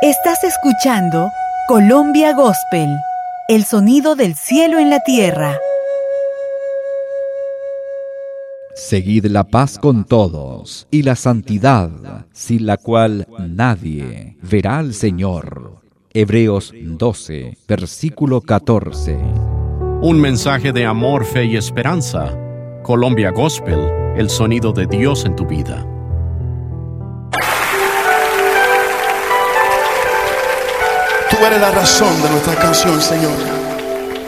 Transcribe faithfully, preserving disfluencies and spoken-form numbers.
Estás escuchando Colombia Gospel, el sonido del cielo en la tierra. Seguid la paz con todos y la santidad, sin la cual nadie verá al Señor. Hebreos doce, versículo catorce. Un mensaje de amor, fe y esperanza. Colombia Gospel, el sonido de Dios en tu vida. Tú eres la razón de nuestra canción, Señor.